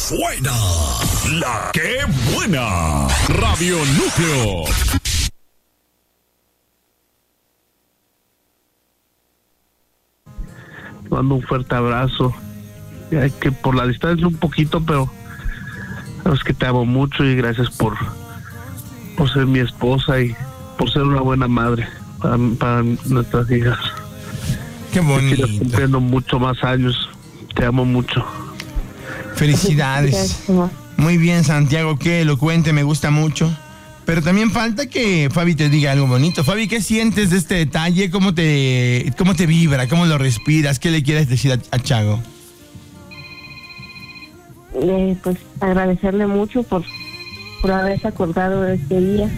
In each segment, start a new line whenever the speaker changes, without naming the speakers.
Suena la que buena. Radio Núcleo.
Mando un fuerte abrazo. Ya que por la distancia un poquito, pero es que te amo mucho y gracias por ser mi esposa y por ser una buena madre para nuestras hijas.
Qué bonito.
Estoy cumpliendo mucho más años. Te amo mucho.
Felicidades. Muy bien, Santiago, qué elocuente, me gusta mucho. Pero también falta que Fabi te diga algo bonito. Fabi, ¿qué sientes de este detalle? ¿Cómo te vibra? ¿Cómo lo respiras? ¿Qué le quieres decir a Chago?
Pues agradecerle mucho por haberse acordado de este día.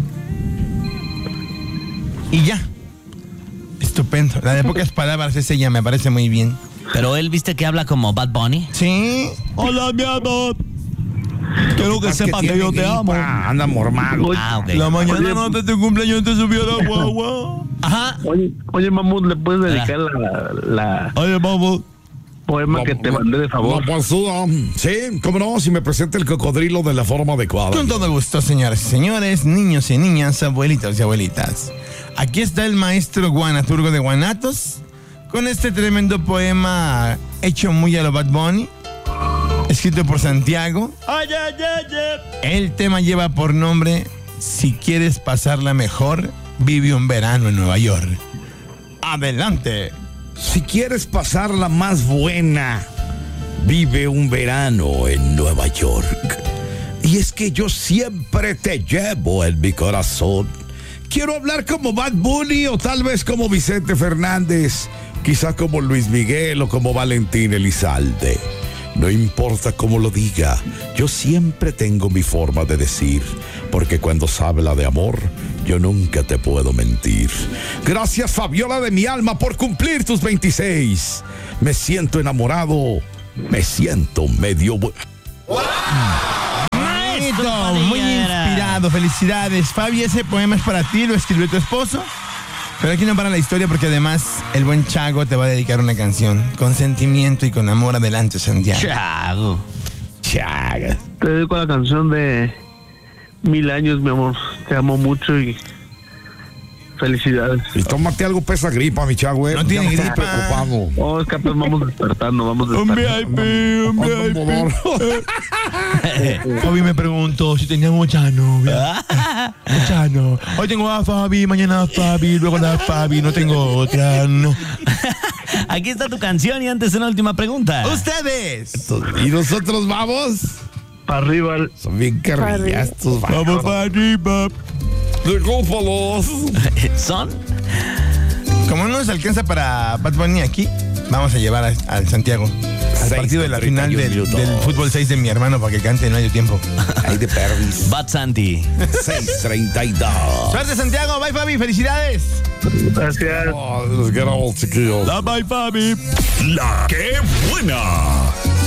Y ya. Estupendo. La de pocas palabras es ella, me parece muy bien.
Pero él, ¿viste que habla como Bad Bunny?
Sí.
Hola, mi amor. Quiero que sepas que yo te amo.
Anda mormado.
Ok.
La mañana antes de tu cumpleaños te subió la guagua.
Ajá.
Oye, Mamut, ¿le puedes dedicar la
Oye, vamos.
poema que te mandé de favor?
Sí, cómo no, si me presenta el cocodrilo de la forma adecuada.
Con todo gusto, señoras y señores, niños y niñas, abuelitos y abuelitas. Aquí está el maestro guanaturgo de Guanatos con este tremendo poema hecho muy a lo Bad Bunny, escrito por Santiago. El tema lleva por nombre Si quieres pasarla mejor, vive un verano en Nueva York. Adelante.
Si quieres pasarla más buena, vive un verano en Nueva York. Y es que yo siempre te llevo en mi corazón. Quiero hablar como Bad Bunny o tal vez como Vicente Fernández, quizá como Luis Miguel o como Valentín Elizalde. No importa cómo lo diga, yo siempre tengo mi forma de decir, porque cuando se habla de amor, yo nunca te puedo mentir. Gracias, Fabiola de mi alma, por cumplir tus 26. Me siento enamorado, me siento medio...
¡Wow! Muy inspirado, felicidades. Fabi, ese poema es para ti, lo escribió tu esposo. Pero aquí no para la historia porque además el buen Chago te va a dedicar una canción con sentimiento y con amor. Adelante, Santiago.
Chago.
Te dedico la canción de 1000 años, mi amor. Te amo mucho y felicidades.
Y tómate algo para esa gripa, mi Chago.
No tiene gripa.
Preocupado.
Oh, es que apenas vamos despertando,
Un VIP. Fabi me preguntó si teníamos mucha novia. Chano. Hoy tengo a Fabi, mañana a Fabi, luego a Fabi, no tengo otra, no.
Aquí está tu canción y antes una última pregunta.
¡Ustedes!
¿Y nosotros vamos?
para arriba.
Son bien carrillas estos vatos.
Vamos para arriba.
Discúlpalos.
¿Son?
Como no nos alcanza para Bad Bunny aquí, vamos a llevar al Santiago al partido de la final del fútbol 6 de mi hermano para que cante en medio tiempo.
Ahí de pervis.
Bad Santi.
6:32.
Suerte, Santiago. Bye, Fabi. Felicidades.
Gracias.
Oh, let's get all chiquillos.
Bye, Fabi.
La que buena.